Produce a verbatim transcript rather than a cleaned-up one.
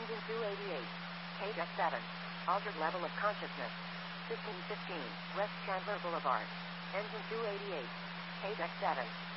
Engine two eighty-eight. Page F seven. Altered level of consciousness. fifteen fifteen. West Chandler Boulevard. Engine two eighty-eight. Page F seven.